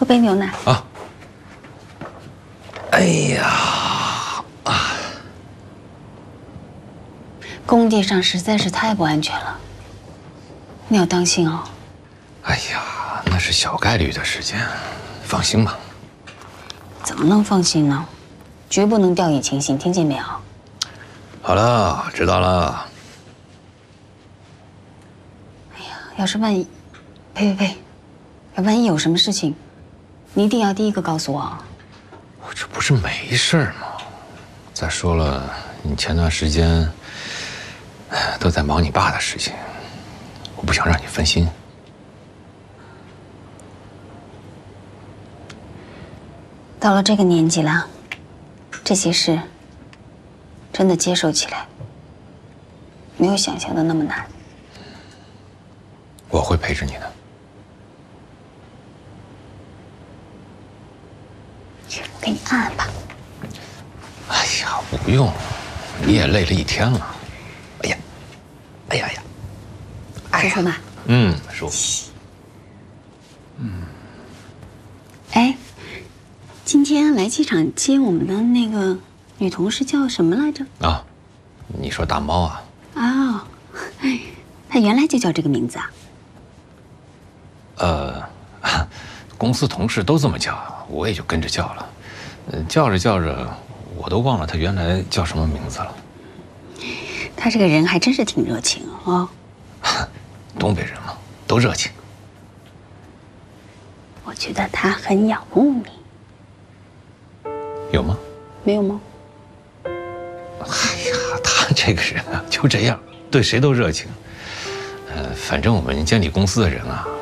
杯牛奶啊。哎呀， 工地上实在是太不安全了，你要当心哦。 哎呀，那是小概率的事件，放心吧。 怎么能放心呢？绝不能掉以轻心，听见没有？ 好了，知道了。 要是万一，呸，万一有什么事情，你一定要第一个告诉我啊。 我这不是没事吗？再说了，你前段时间都在忙你爸的事情，我不想让你分心。 到了这个年纪了，这些事真的接受起来没有想象的那么难。 我会陪着你的。 我给你按按吧。 哎呀，不用，你也累了一天了。哎呀，哎呀呀， 舒服吗？ 舒服。 哎，今天来机场接我们的那个女同事叫什么来着？ 啊，你说大猫啊？ 哦，她原来就叫这个名字啊？ 公司同事都这么叫，我也就跟着叫了。叫着叫着，我都忘了他原来叫什么名字了。 他这个人还真是挺热情哦。 东北人嘛，都热情。 我觉得他很仰慕你。 有吗？ 没有吗？ 哎呀，他这个人啊，就这样，对谁都热情。反正我们监理公司的人啊，